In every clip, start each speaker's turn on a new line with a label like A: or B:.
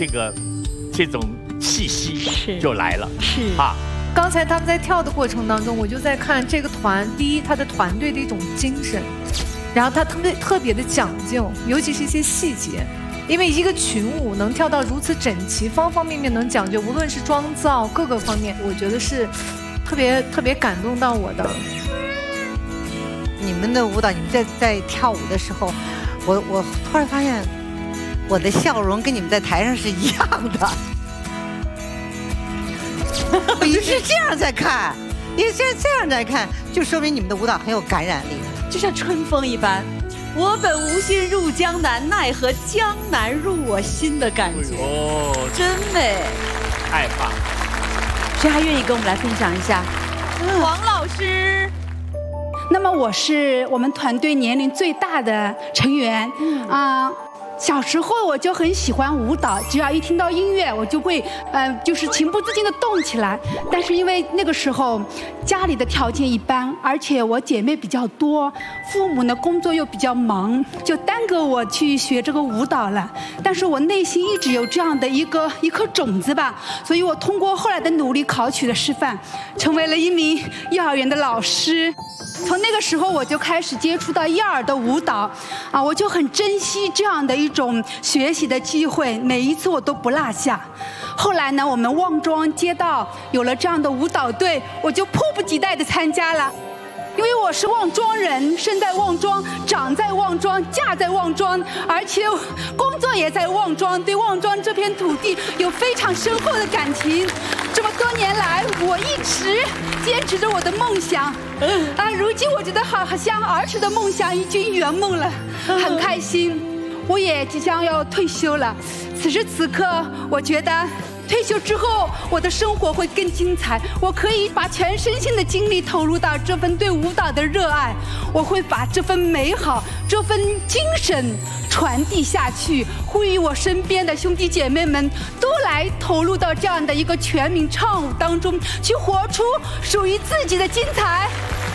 A: 这种气息就来了。
B: 是
A: 啊。
C: 刚才他们在跳的过程当中，我就在看这个团，第一，他的团队的一种精神，然后他特别的讲究，尤其是一些细节。因为一个群舞能跳到如此整齐，方方面面能讲究，无论是妆造各个方面，我觉得是特别感动到我的。
D: 你们的舞蹈，你们在跳舞的时候，我突然发现，我的笑容跟你们在台上是一样的。我一直这样在看，一直这样在看，就说明你们的舞蹈很有感染力，
B: 就像春风一般。我本无心入江南，奈何江南入我心的感觉，真美，
A: 太棒了！
B: 谁还愿意跟我们来分享一下？王老师。
E: 那么我是我们团队年龄最大的成员，小时候我就很喜欢舞蹈，只要一听到音乐，我就会就是情不自禁地动起来。但是因为那个时候家里的条件一般，而且我姐妹比较多，父母呢工作又比较忙，就耽搁我去学这个舞蹈了。但是我内心一直有这样的一颗种子吧，所以我通过后来的努力考取了师范，成为了一名幼儿园的老师。从那个时候我就开始接触到幼儿的舞蹈，我就很珍惜这样的一种学习的机会，每一次我都不落下。后来呢，我们旺庄街道有了这样的舞蹈队，我就迫不及待地参加了。因为我是旺庄人，生在旺庄，长在旺庄，嫁在旺庄，而且工作也在旺庄，对旺庄这片土地有非常深厚的感情。这么多年来，我一直坚持着我的梦想，如今我觉得好像儿时的梦想已经圆梦了，很开心。我也即将要退休了，此时此刻，我觉得退休之后，我的生活会更精彩。我可以把全身心的精力投入到这份对舞蹈的热爱，我会把这份美好、这份精神传递下去，呼吁我身边的兄弟姐妹们都来投入到这样的一个全民唱舞当中，去活出属于自己的精彩。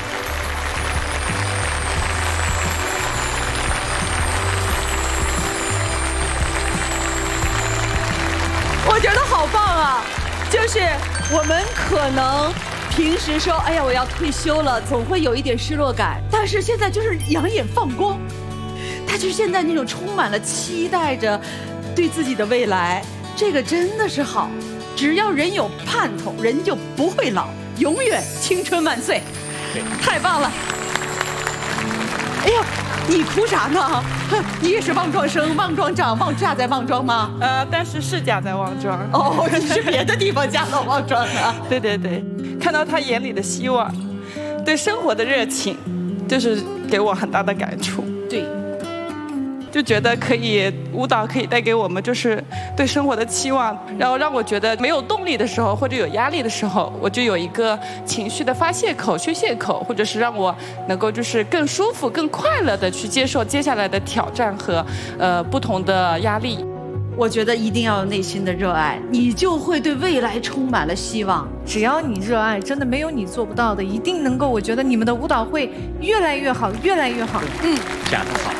B: 我觉得好棒啊！就是我们可能平时说，哎呀，我要退休了，总会有一点失落感。但是现在就是两眼放光，他就是现在那种充满了期待着对自己的未来，这个真的是好。只要人有盼头，人就不会老，永远青春万岁。太棒了！哎呀，你哭啥呢？你也是旺庄生，旺庄长，嫁在旺庄吗？
F: 但是嫁在旺庄。
B: 哦，你是别的地方嫁到旺庄的。
F: 对对对，看到他眼里的希望，对生活的热情，就是给我很大的感触。
B: 对，
F: 就觉得舞蹈可以带给我们就是对生活的期望，然后让我觉得没有动力的时候或者有压力的时候，我就有一个情绪的发泄口、宣泄口，或者是让我能够就是更舒服、更快乐的去接受接下来的挑战和不同的压力。
B: 我觉得一定要有内心的热爱，你就会对未来充满了希望。
C: 只要你热爱，真的没有你做不到的，一定能够。我觉得你们的舞蹈会越来越好，越来越好。
A: 讲得好。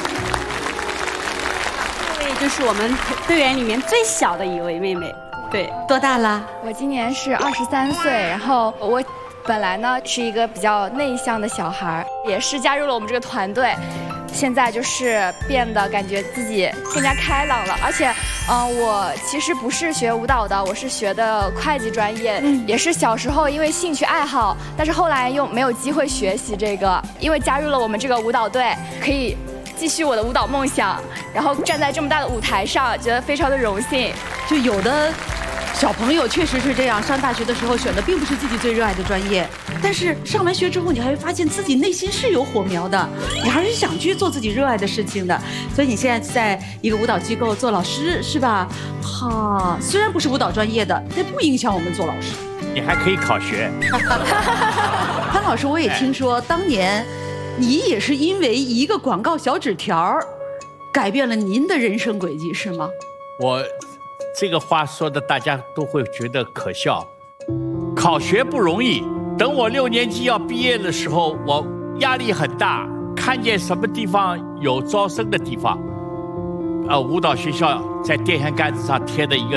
G: 就是我们队员里面最小的一位妹妹，
B: 对，多大了？
H: 我今年是23岁，然后我本来呢是一个比较内向的小孩，也是加入了我们这个团队，现在就是变得感觉自己更加开朗了，而且，我其实不是学舞蹈的，我是学的会计专业，也是小时候因为兴趣爱好，但是后来又没有机会学习这个，因为加入了我们这个舞蹈队，可以继续我的舞蹈梦想，然后站在这么大的舞台上，觉得非常的荣幸。
B: 就有的小朋友确实是这样，上大学的时候选的并不是自己最热爱的专业，但是上完学之后，你还会发现自己内心是有火苗的，你还是想去做自己热爱的事情的。所以你现在在一个舞蹈机构做老师是吧？哈，虽然不是舞蹈专业的，但不影响我们做老师。
A: 你还可以考学。
B: 潘老师，我也听说当年你也是因为一个广告小纸条改变了您的人生轨迹，是吗？
A: 我这个话说的大家都会觉得可笑，考学不容易。等我6年级要毕业的时候，我压力很大，看见什么地方有招生的地方，舞蹈学校在电线杆子上贴的一个